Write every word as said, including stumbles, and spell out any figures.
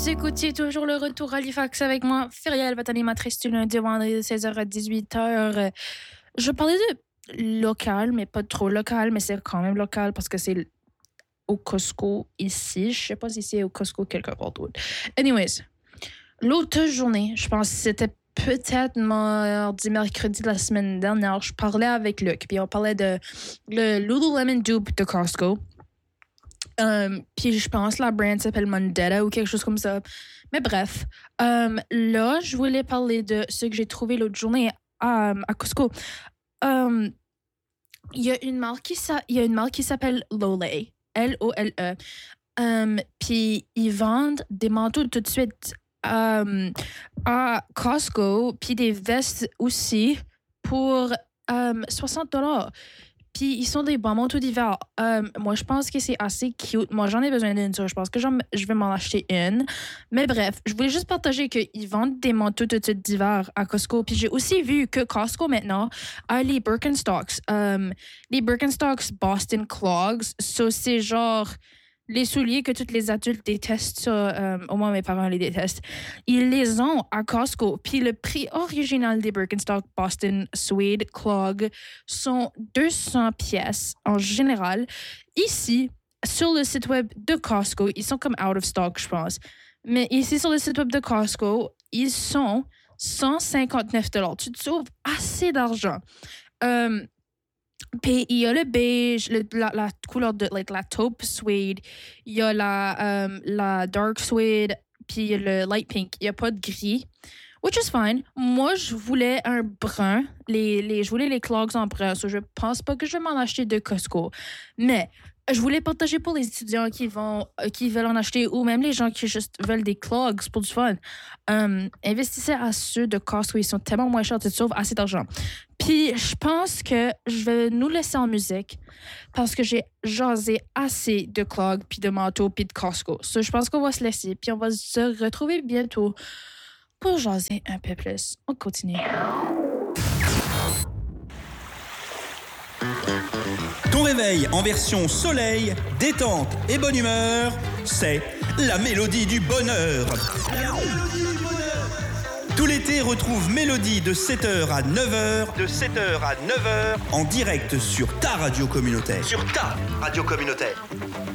écoutiez toujours le retour à Halifax avec moi, Feriel, votre animatrice du lundi au vendredi de seize heures à dix-huit heures. Je parlais de local, mais pas trop local, mais c'est quand même local parce que c'est au Costco ici. Je sais pas si c'est au Costco quelque part d'autre. Anyways, l'autre journée, je pense que c'était peut-être mardi, mercredi de la semaine dernière, je parlais avec Luc, puis on parlait de le Lululemon dupe de Costco. Um, puis je pense que la brand s'appelle Mondetta ou quelque chose comme ça. Mais bref, um, là, je voulais parler de ce que j'ai trouvé l'autre journée um, à Costco. Um, Il y a une marque qui, s'a- il y a une marque qui s'appelle Lolé, L O L E. Um, puis ils vendent des manteaux tout de suite um, à Costco, puis des vestes aussi pour um, soixante dollars. Puis ils sont des bons manteaux d'hiver. Euh, moi, je pense que c'est assez cute. Moi, j'en ai besoin d'une, ça. Je pense que j'en- je vais m'en acheter une. Mais bref, je voulais juste partager qu'ils vendent des manteaux tout de suite d'hiver à Costco. Puis j'ai aussi vu que Costco, maintenant, a les Birkenstocks. Euh, les Birkenstocks Boston Clogs. Ça, c'est genre les souliers que tous les adultes détestent. Ça, euh, au moins, mes parents les détestent. Ils les ont à Costco. Puis le prix original des Birkenstock Boston Suede Clog sont deux cents pièces en général. Ici, sur le site web de Costco, ils sont comme out of stock, je pense. Mais ici, sur le site web de Costco, ils sont cent cinquante-neuf dollars. Tu te sauves assez d'argent. Euh, Puis il y a le beige, le- la, la couleur de like, la taupe suede, il y a la, um, la dark suede, puis il y a le light pink. Il n'y a pas de gris, which is fine. Moi, je voulais un brun. Les, les, je voulais les clogs en brun, so je pense pas que je vais m'en acheter de Costco. Mais je voulais partager pour les étudiants qui, vont, euh, qui veulent en acheter ou même les gens qui juste veulent des clogs pour du fun. Um, investissez à ceux de Costco, ils sont tellement moins chers, tu te sauves assez d'argent. Puis je pense que je vais nous laisser en musique parce que j'ai jasé assez de clogs, puis de manteaux, puis de Costco. So, je pense qu'on va se laisser, puis on va se retrouver bientôt pour jaser un peu plus. On continue. Ton réveil en version soleil, détente et bonne humeur, c'est la mélodie du bonheur. La mélodie du bonheur. Tout l'été, retrouve Mélodie de sept heures à neuf heures, de sept heures à neuf heures, en direct sur ta radio communautaire. Sur ta radio communautaire.